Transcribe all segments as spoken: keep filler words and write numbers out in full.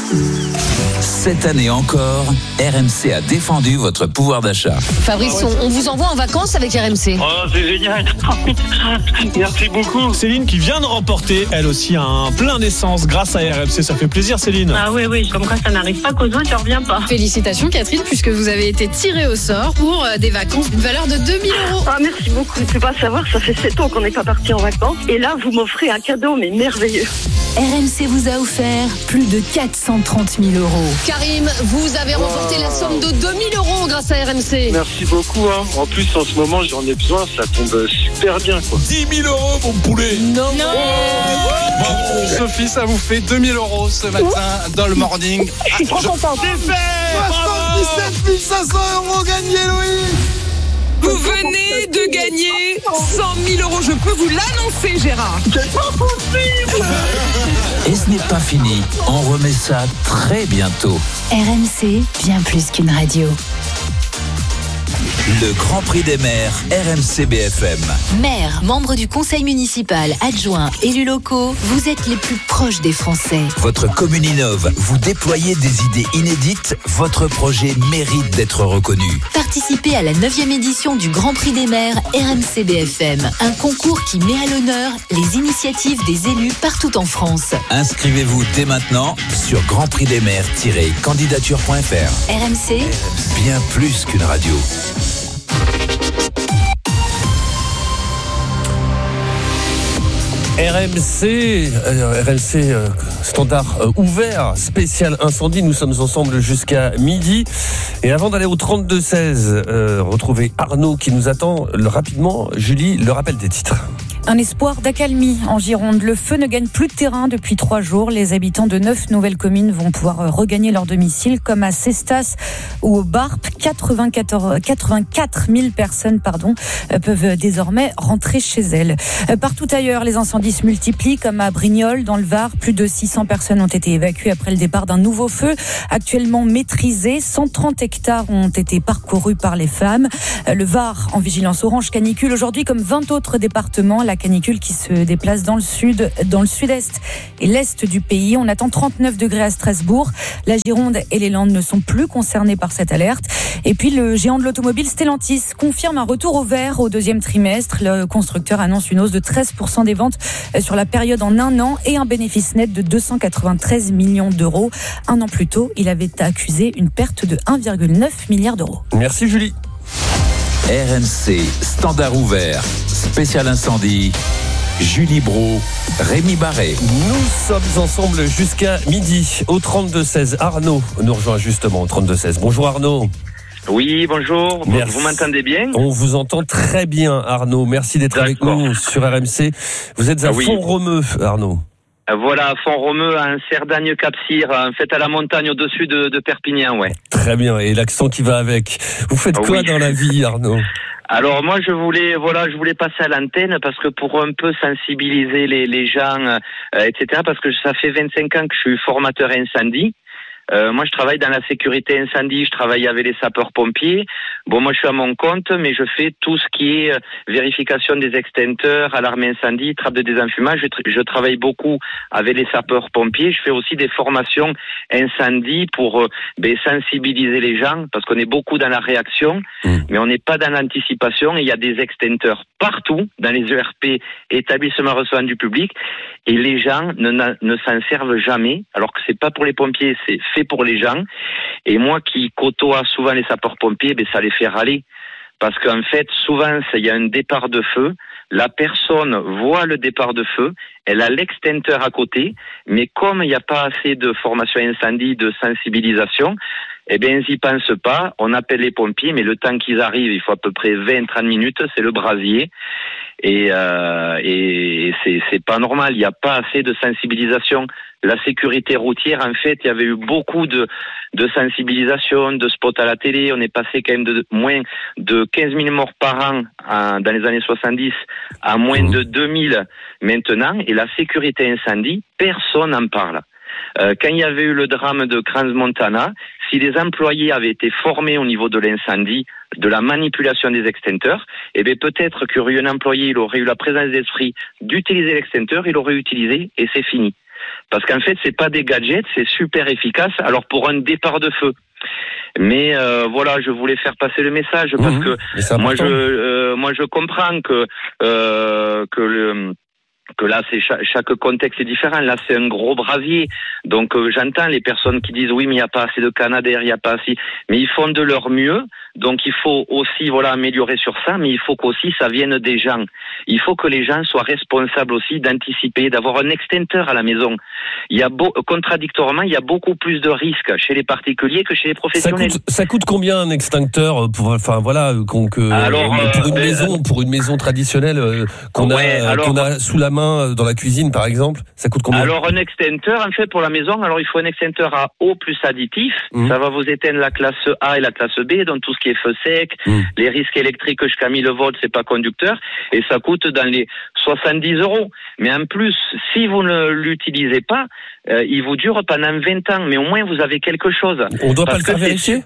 Cette année encore, R M C a défendu votre pouvoir d'achat. Fabrice, on, on vous envoie en vacances avec R M C. Oh, c'est génial. Merci beaucoup. Céline qui vient de remporter, elle aussi, un plein d'essence grâce à R M C. Ça fait plaisir, Céline. Ah oui, oui, comme quoi ça n'arrive pas qu'aux autres, je reviens pas. Félicitations, Catherine, puisque vous avez été tirée au sort pour des vacances d'une valeur de deux mille euros. Ah, merci beaucoup. Tu peux pas savoir, ça fait sept ans qu'on n'est pas parti en vacances. Et là, vous m'offrez un cadeau, mais merveilleux. R M C vous a offert plus de quatre cent trente mille euros. Karim, vous avez remporté wow. la somme de deux mille euros grâce à R M C. Merci beaucoup. Hein. En plus, en ce moment, j'en ai besoin. Ça tombe super bien, quoi. dix mille euros, mon poulet. Non. non. Oh bon, Sophie, ça vous fait deux mille euros ce matin Ouh. dans le morning. Je suis trop contente. C'est fait. soixante-dix-sept mille cinq cents euros gagnés, Louis. Vous venez de gagner cent mille euros. Je peux vous l'annoncer, Gérard. C'est pas possible. Et ce n'est pas fini. On remet ça très bientôt. R M C, bien plus qu'une radio. Le Grand Prix des maires, R M C B F M. Maires, membres du conseil municipal, adjoints, élus locaux, vous êtes les plus proches des Français. Votre commune innove, vous déployez des idées inédites, votre projet mérite d'être reconnu. Participez à la neuvième édition du Grand Prix des maires R M C B F M, un concours qui met à l'honneur les initiatives des élus partout en France. Inscrivez-vous dès maintenant sur grand prix des maires tiret candidature point f r. R M C, bien plus qu'une radio. R M C, euh, R M C euh, standard euh, ouvert, spécial incendie. Nous sommes ensemble jusqu'à midi. Et avant d'aller au trente-deux seize, euh, retrouver Arnaud qui nous attend le, rapidement. Julie, le rappel des titres. Un espoir d'accalmie en Gironde. Le feu ne gagne plus de terrain depuis trois jours. Les habitants de neuf nouvelles communes vont pouvoir regagner leur domicile, comme à Cestas ou au Barp. quatre-vingt-quatre mille personnes pardon, peuvent désormais rentrer chez elles. Partout ailleurs, les incendies se multiplient, comme à Brignoles, dans le Var. Plus de six cents personnes ont été évacuées après le départ d'un nouveau feu, actuellement maîtrisé. cent trente hectares ont été parcourus par les flammes. Le Var en vigilance orange canicule aujourd'hui, comme vingt autres départements. La canicule qui se déplace dans le sud, dans le sud-est et l'est du pays. On attend trente-neuf degrés à Strasbourg. La Gironde et les Landes ne sont plus concernés par cette alerte. Et puis le géant de l'automobile Stellantis confirme un retour au vert au deuxième trimestre. Le constructeur annonce une hausse de treize pour cent des ventes sur la période en un an et un bénéfice net de deux cent quatre-vingt-treize millions d'euros. Un an plus tôt, il avait accusé une perte de un virgule neuf milliard d'euros. Merci Julie. R M C, standard ouvert, spécial incendie, Julie Brault, Rémi Barré. Nous sommes ensemble jusqu'à midi au trente-deux seize. Arnaud nous rejoint justement au trente-deux seize. Bonjour Arnaud. Oui, bonjour. Merci. Vous m'entendez bien ? On vous entend très bien Arnaud. Merci d'être D'accord. avec nous sur R M C. Vous êtes à oui. Font-Romeu, Arnaud. Voilà, Font-Romeu, un Cerdagne-Cap-Cyr, en fait à la montagne au-dessus de, de Perpignan, ouais. Très bien, et l'accent qui va avec. Vous faites quoi oui. dans la vie, Arnaud ? Alors moi je voulais voilà je voulais passer à l'antenne parce que pour un peu sensibiliser les, les gens, euh, et cetera. Parce que ça fait vingt-cinq ans que je suis formateur incendie. Euh, moi, je travaille dans la sécurité incendie, je travaille avec les sapeurs-pompiers. Bon, moi, je suis à mon compte, mais je fais tout ce qui est euh, vérification des extincteurs, alarme incendie, trappe de désenfumage. Je, tra- je travaille beaucoup avec les sapeurs-pompiers. Je fais aussi des formations incendie pour euh, ben, sensibiliser les gens, parce qu'on est beaucoup dans la réaction, mmh. mais on n'est pas dans l'anticipation. Et il y a des extincteurs partout, dans les E R P, établissements recevant du public, et les gens ne, ne s'en servent jamais, alors que c'est pas pour les pompiers, c'est fait pour les gens. Et moi qui côtoie souvent les sapeurs-pompiers, ben ça les fait râler. Parce qu'en fait, souvent, il y a un départ de feu, la personne voit le départ de feu, elle a l'extincteur à côté, mais comme il n'y a pas assez de formation incendie, de sensibilisation, eh bien, ils n'y pensent pas, on appelle les pompiers, mais le temps qu'ils arrivent, il faut à peu près vingt à trente minutes, c'est le brasier. Et, euh, et c'est, c'est pas normal, il n'y a pas assez de sensibilisation. La sécurité routière, en fait, il y avait eu beaucoup de, de sensibilisation, de spots à la télé. On est passé quand même de moins de quinze mille morts par an en, dans les années soixante-dix à moins de deux mille maintenant. Et la sécurité incendie, personne n'en parle. Euh, quand il y avait eu le drame de Crans-Montana, si les employés avaient été formés au niveau de l'incendie, de la manipulation des extincteurs, eh bien peut-être qu'il y aurait eu un employé, il aurait eu la présence d'esprit d'utiliser l'extincteur, il l'aurait utilisé et c'est fini. Parce qu'en fait, c'est pas des gadgets, c'est super efficace. Alors pour un départ de feu. Mais euh, voilà, je voulais faire passer le message parce mmh, que moi je euh, moi je comprends que euh, que le que là c'est chaque, chaque contexte est différent. Là c'est un gros brasier, donc euh, j'entends les personnes qui disent oui mais il y a pas assez de canadair, il y a pas assez, mais ils font de leur mieux. Donc il faut aussi voilà améliorer sur ça, mais il faut qu'aussi ça vienne des gens. Il faut que les gens soient responsables aussi d'anticiper, d'avoir un extincteur à la maison. Il y a beau, contradictoirement, il y a beaucoup plus de risques chez les particuliers que chez les professionnels. Ça coûte, ça coûte combien un extincteur pour enfin voilà qu'on, que, alors, pour une euh, maison pour une maison traditionnelle euh, qu'on ouais, a alors, qu'on a sous la main dans la cuisine par exemple, ça coûte combien? Alors un extincteur en fait pour la maison, alors il faut un extincteur à eau plus additif. Mmh. Ça va vous éteindre la classe A et la classe B, donc tout ce qui est feu sec, mmh. les risques électriques jusqu'à mille volts, c'est pas conducteur, et ça coûte dans les soixante-dix euros. Mais en plus, si vous ne l'utilisez pas, euh, il vous dure pendant vingt ans, mais au moins vous avez quelque chose. On doit pas le faire vérifier?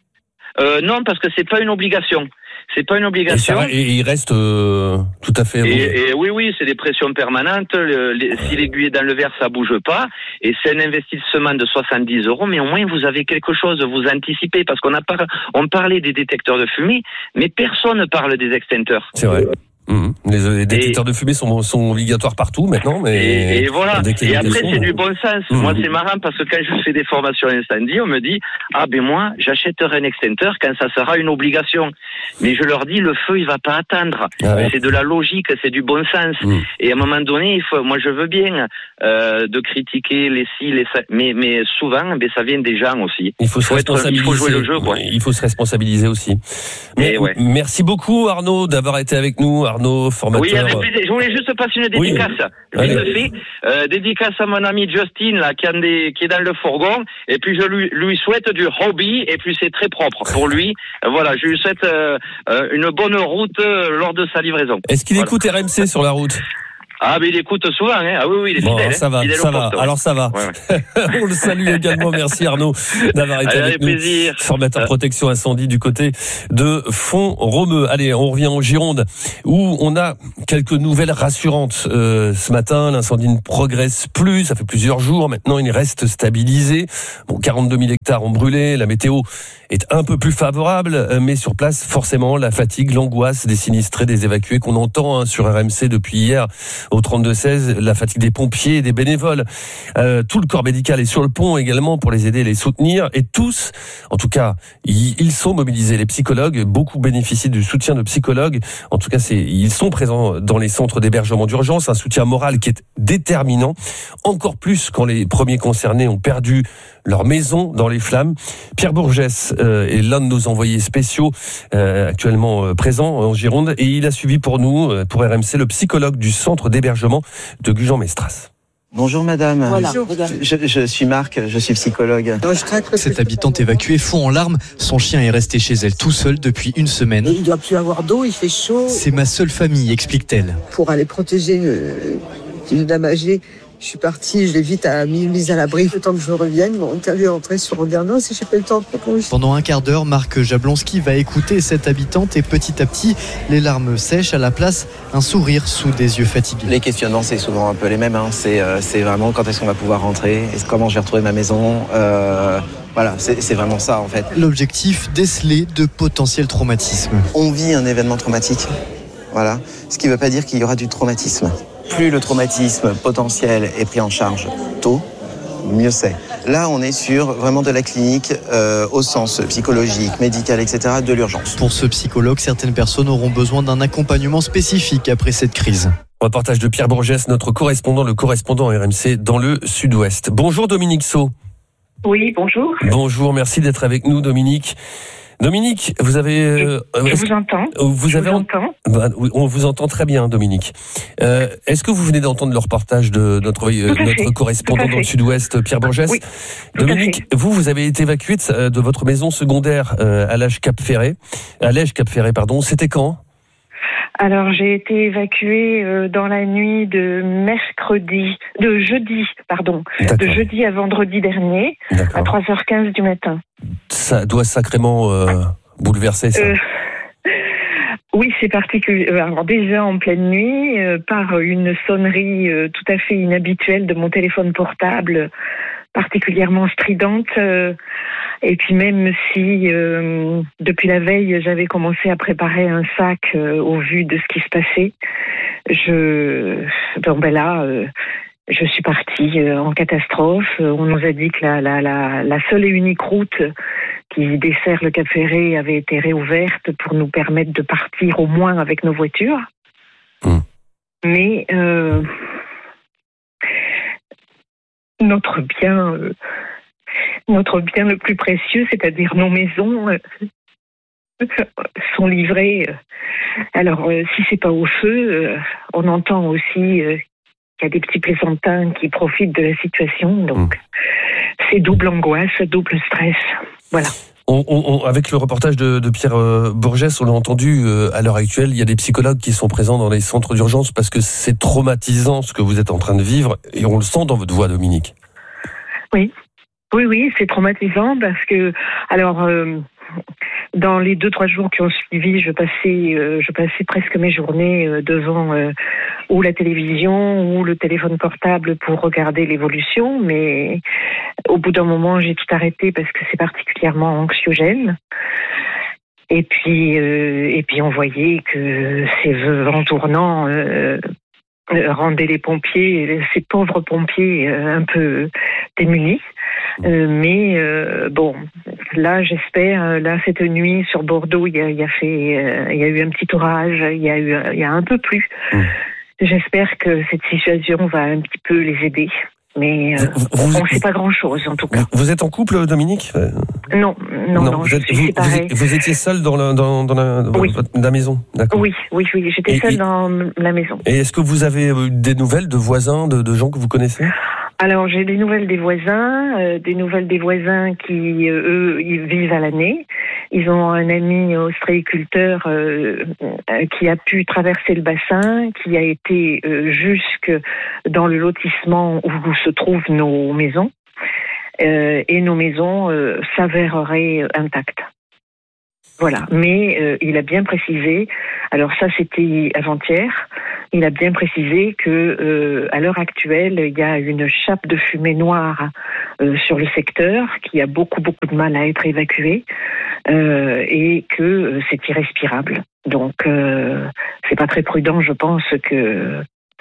euh, Non, parce que c'est pas une obligation. C'est pas une obligation. Et, ça, et il reste euh, tout à fait. Et, et oui, oui, c'est des pressions permanentes. Le, les, si l'aiguille est dans le verre, ça bouge pas. Et c'est un investissement de soixante-dix euros, mais au moins vous avez quelque chose, vous anticipez, parce qu'on a par, on parlait des détecteurs de fumée, mais personne ne parle des extincteurs. C'est vrai. Mmh. Les, les détecteurs et, de fumée sont, sont obligatoires partout maintenant, mais et, et voilà. Et après c'est du bon sens. Mmh. Moi c'est marrant parce que quand je fais des formations incendie, on me dit ah ben moi j'achèterai un extincteur quand ça sera une obligation. Mais je leur dis le feu il va pas attendre. Ah ouais. C'est de la logique, c'est du bon sens. Mmh. Et à un moment donné, il faut, moi je veux bien euh, de critiquer les si, les ça, mais mais souvent ben ça vient des gens aussi. Il faut, se faut responsabiliser. Être, il faut jouer le jeu quoi. Il faut se responsabiliser aussi. Mais, ouais. Merci beaucoup Arnaud d'avoir été avec nous. Arnaud, formateur. Oui, avec plaisir. Je voulais juste passer une dédicace. Oui. Vite fait. Euh, dédicace à mon ami Justin, là, qui, a des, qui est dans le fourgon. Et puis, je lui, lui souhaite du hobby. Et puis, c'est très propre pour lui. Voilà, je lui souhaite euh, une bonne route euh, lors de sa livraison. Est-ce qu'il voilà. écoute R M C sur la route? Ah, mais il écoute souvent, hein. Ah oui, oui, il est bon, fidèle. Ça va, fidèle ça va. Poste, ouais. Alors ça va. Ouais, ouais. On le salue également. Merci Arnaud d'avoir été Allez, avec nous. Plaisir. Formateur protection incendie du côté de Font-Romeu. Allez, on revient en Gironde où on a quelques nouvelles rassurantes. Euh, ce matin, l'incendie ne progresse plus. Ça fait plusieurs jours. Maintenant, il reste stabilisé. Bon, quarante-deux mille hectares ont brûlé. La météo est un peu plus favorable, mais sur place, forcément, la fatigue, l'angoisse des sinistrés, des évacués qu'on entend hein, sur R M C depuis hier au trente-deux seize, la fatigue des pompiers et des bénévoles. Euh, tout le corps médical est sur le pont également pour les aider et les soutenir. Et tous, en tout cas, ils sont mobilisés. Les psychologues, beaucoup bénéficient du soutien de psychologues. En tout cas, c'est, ils sont présents dans les centres d'hébergement d'urgence. Un soutien moral qui est déterminant. Encore plus quand les premiers concernés ont perdu leur maison dans les flammes. Pierre Bourgès euh, est l'un de nos envoyés spéciaux euh, actuellement euh, présents en Gironde et il a suivi pour nous, euh, pour R M C, le psychologue du centre d'hébergement de Gujan-Mestras. Bonjour madame, voilà. je, je suis Marc, je suis psychologue. Cette habitante évacuée fond en larmes, son chien est resté chez elle tout seul depuis une semaine. Il ne doit plus avoir d'eau, il fait chaud. C'est ma seule famille, explique-t-elle. Pour aller protéger une, une dame âgée, je suis partie, je l'ai vite mise à l'abri. Le temps que je revienne, on t'a vu entrer sur Roberno, si j'ai pas le temps de répondre. Pendant un quart d'heure, Marc Jablonski va écouter cette habitante et petit à petit, les larmes sèchent à la place, un sourire sous des yeux fatigués. Les questionnements, c'est souvent un peu les mêmes. Hein. C'est, euh, c'est vraiment quand est-ce qu'on va pouvoir rentrer, comment je vais retrouver ma maison. Euh, voilà, c'est, c'est vraiment ça en fait. L'objectif, déceler de potentiels traumatismes. On vit un événement traumatique, voilà. Ce qui ne veut pas dire qu'il y aura du traumatisme. Plus le traumatisme potentiel est pris en charge tôt, mieux c'est. Là, on est sur vraiment de la clinique euh, au sens psychologique, médical, et cetera, de l'urgence. Pour ce psychologue, certaines personnes auront besoin d'un accompagnement spécifique après cette crise. Reportage de Pierre Bourgès, notre correspondant, le correspondant R M C dans le Sud-Ouest. Bonjour Dominique Saut. Oui, bonjour. Bonjour, merci d'être avec nous Dominique. Dominique, vous avez... Euh, je vous entends. Vous je avez vous entends. Bah, on vous entend très bien, Dominique. Euh, est-ce que vous venez d'entendre le reportage de notre, euh, notre correspondant dans le Sud-Ouest, Pierre Bourgès? Oui, Dominique, vous, vous avez été évacué de, de votre maison secondaire euh, à l'Age Cap-Ferré. À l'Age Cap-Ferré, pardon. C'était quand? Alors, j'ai été évacuée euh, dans la nuit de mercredi, de jeudi, pardon, D'accord. de jeudi à vendredi dernier, D'accord. à trois heures quinze du matin. Ça doit sacrément euh, bouleverser ça. Euh, Oui, c'est particulier. Alors déjà en pleine nuit, euh, par une sonnerie euh, tout à fait inhabituelle de mon téléphone portable, particulièrement stridente. Euh, et puis même si euh, depuis la veille, j'avais commencé à préparer un sac euh, au vu de ce qui se passait, je, bon ben là, euh, je suis partie euh, en catastrophe. On nous a dit que la, la, la, la seule et unique route qui dessert le Cap Ferré avait été réouverte pour nous permettre de partir au moins avec nos voitures. Mmh. Mais euh, notre bien, euh, notre bien le plus précieux, c'est-à-dire nos maisons, euh, sont livrées. Alors, euh, si c'est pas au feu, euh, on entend aussi euh, qu'il y a des petits plaisantins qui profitent de la situation. Donc, mmh. c'est double angoisse, double stress. Voilà. On, on, avec le reportage de, de Pierre euh, Bourgès, on l'a entendu, euh, à l'heure actuelle, il y a des psychologues qui sont présents dans les centres d'urgence parce que c'est traumatisant ce que vous êtes en train de vivre et on le sent dans votre voix, Dominique. Oui, oui, oui, c'est traumatisant parce que, alors, euh, dans les deux, trois jours qui ont suivi, je passais, euh, je passais presque mes journées euh, devant euh, ou la télévision ou le téléphone portable pour regarder l'évolution, mais au bout d'un moment, j'ai tout arrêté parce que c'est particulièrement anxiogène. Et puis, euh, et puis on voyait que ces vents tournants euh, rendaient les pompiers, ces pauvres pompiers, euh, un peu démunis. Euh, mais euh, bon, là, j'espère, là, cette nuit sur Bordeaux, il y a, il y a fait, euh, il y a eu un petit orage, il y a eu, il y a un peu plu. Mmh. J'espère que cette situation va un petit peu les aider. Mais euh, vous, on ne sait pas grand-chose, en tout cas. Vous êtes en couple, Dominique ? Non, non, non, vous je êtes, suis vous, séparée. Vous, vous étiez seule dans la, dans, dans la, dans oui. la maison, d'accord ? Oui, oui, oui, j'étais et, seule et, dans la maison. Et est-ce que vous avez des nouvelles de voisins, de, de gens que vous connaissez ? Alors, j'ai des nouvelles des voisins, euh, des nouvelles des voisins qui, euh, eux, ils vivent à l'année. Ils ont un ami ostréiculteur euh, euh, qui a pu traverser le bassin, qui a été euh, jusque dans le lotissement où se trouvent nos maisons. Euh, et nos maisons euh, s'avéreraient intactes. Voilà. Mais euh, il a bien précisé, alors ça c'était avant-hier, il a bien précisé que euh, à l'heure actuelle, il y a une chape de fumée noire euh, sur le secteur qui a beaucoup beaucoup de mal à être évacuée euh, et que euh, c'est irrespirable. Donc euh, c'est pas très prudent, je pense, que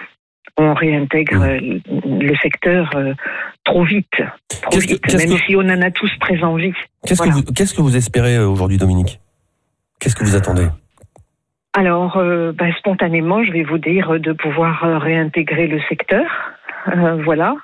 on réintègre mmh. le secteur euh, trop vite, trop qu'est-ce vite, que, même que, si on en a tous très envie. Qu'est-ce, voilà. que, vous, qu'est-ce que vous espérez aujourd'hui, Dominique ? Qu'est-ce que vous attendez ? Alors, euh, bah, spontanément, je vais vous dire de pouvoir euh, réintégrer le secteur, euh, voilà.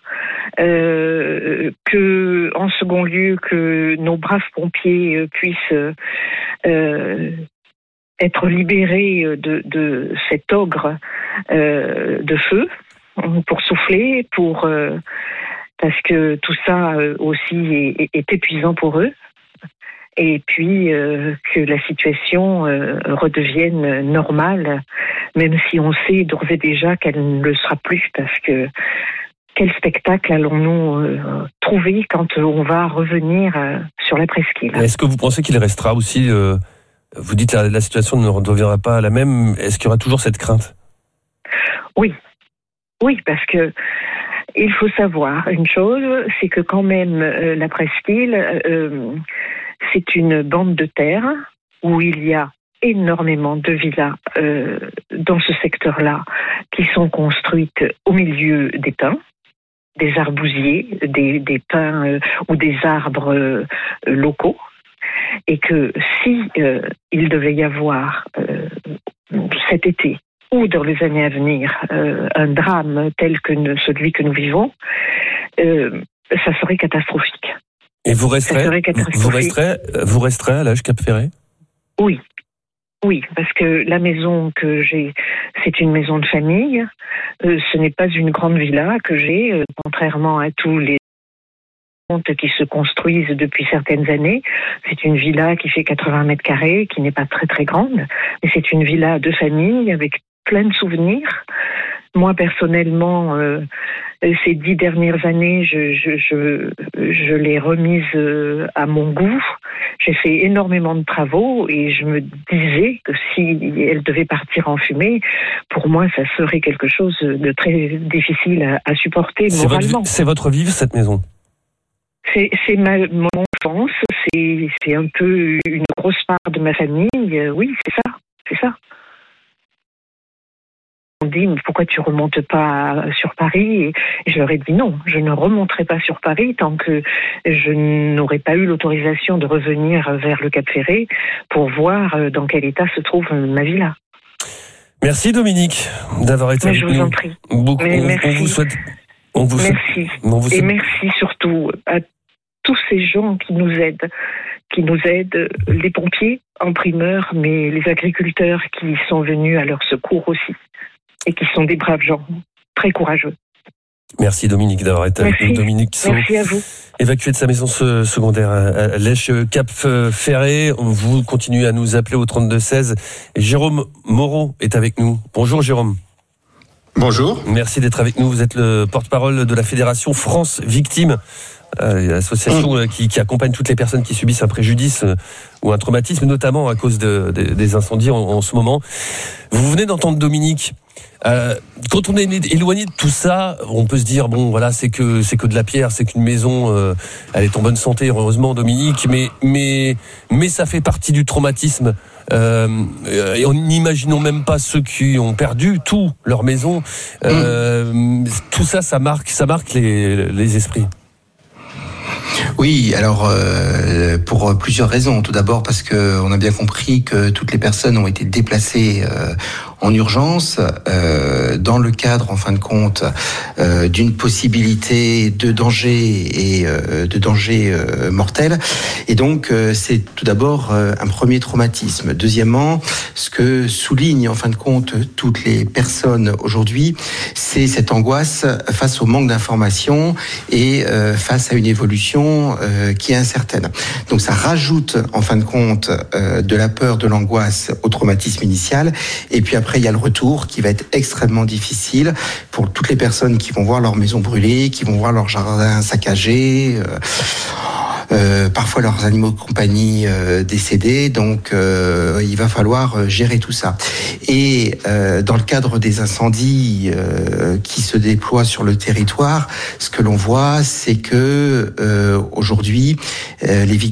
Euh, que, en second lieu, que nos braves pompiers euh, puissent euh, être libérés de, de cet ogre euh, de feu pour souffler, pour euh, parce que tout ça euh, aussi est, est, est épuisant pour eux. Et puis euh, que la situation euh, redevienne normale, même si on sait d'ores et déjà qu'elle ne le sera plus, parce que quel spectacle allons-nous euh, trouver quand on va revenir euh, sur la presqu'île ? Est-ce que vous pensez qu'il restera aussi, euh, vous dites la, la situation ne redeviendra pas la même, est-ce qu'il y aura toujours cette crainte ? Oui, oui, parce que il faut savoir une chose, c'est que quand même euh, la presqu'île, euh, c'est une bande de terre où il y a énormément de villas euh, dans ce secteur-là qui sont construites au milieu des pins, des arbousiers, des, des pins euh, ou des arbres euh, locaux, et que si euh, il devait y avoir euh, cet été ou dans les années à venir euh, un drame tel que ne, celui que nous vivons, euh, ça serait catastrophique. Et vous resterez, vous resterez, vous resterez à l'âge Cap Ferré ? Oui, oui, parce que la maison que j'ai, c'est une maison de famille. Euh, ce n'est pas une grande villa que j'ai, euh, contrairement à tous les qui se construisent depuis certaines années. C'est une villa qui fait quatre-vingts mètres carrés, qui n'est pas très très grande, mais c'est une villa de famille avec plein de souvenirs. Moi, personnellement, euh, ces dix dernières années, je, je, je, je l'ai remise euh, à mon goût. J'ai fait énormément de travaux et je me disais que si elle devait partir en fumée, pour moi, ça serait quelque chose de très difficile à, à supporter c'est moralement. Votre, c'est votre vivre, cette maison? C'est, c'est ma, mon enfance, c'est, c'est un peu une grosse part de ma famille. Euh, oui, c'est ça, c'est ça. On dit, mais pourquoi tu remontes pas sur Paris? Et je leur ai dit non, je ne remonterai pas sur Paris tant que je n'aurai pas eu l'autorisation de revenir vers le Cap Ferré pour voir dans quel état se trouve ma villa. Merci Dominique d'avoir été mais avec je vous nous. en prie. Beaucoup, mais on, merci. on vous souhaite. On vous merci. Souhaite, on vous souhaite... Et merci surtout à tous ces gens qui nous aident, qui nous aident, les pompiers en primeur, mais les agriculteurs qui sont venus à leur secours aussi. Et qui sont des braves gens, très courageux. Merci Dominique d'avoir été avec nous. Dominique Saut, merci à vous. Évacué de sa maison secondaire à Lèche, Cap Ferré. Vous continuez à nous appeler au trente-deux seize. Et Jérôme Moreau est avec nous. Bonjour Jérôme. Bonjour. Merci d'être avec nous. Vous êtes le porte-parole de la Fédération France Victimes. Euh, l'association mmh. qui, qui accompagne toutes les personnes qui subissent un préjudice euh, ou un traumatisme, notamment à cause de, de, des incendies en, en ce moment. Vous venez d'entendre Dominique. Euh, quand on est éloigné de tout ça, on peut se dire bon voilà c'est que c'est que de la pierre, c'est qu'une maison, euh, elle est en bonne santé heureusement Dominique, mais mais mais ça fait partie du traumatisme. Euh, et en n'imaginons même pas ceux qui ont perdu tout leur maison. Euh, mmh. Tout ça, ça marque, ça marque les les esprits. Oui, alors euh, pour plusieurs raisons. Tout d'abord parce que on a bien compris que toutes les personnes ont été déplacées euh, en urgence euh, dans le cadre, en fin de compte, euh, d'une possibilité de danger et euh, de danger euh, mortel. Et donc, euh, c'est tout d'abord euh, un premier traumatisme. Deuxièmement, ce que soulignent, en fin de compte, toutes les personnes aujourd'hui, c'est cette angoisse face au manque d'informations et euh, face à une évolution euh, qui est incertaine. Donc, ça rajoute, en fin de compte, euh, de la peur, de l'angoisse au traumatisme initial. Et puis après, il y a le retour qui va être extrêmement difficile pour toutes les personnes qui vont voir leur maison brûler, qui vont voir leur jardin saccagé, euh, euh, parfois leurs animaux de compagnie euh, décédés. Donc, euh, il va falloir gérer tout ça. Et euh, dans le cadre des incendies euh, qui se déploient sur le territoire, ce que l'on voit, c'est que euh, aujourd'hui, euh, les victimes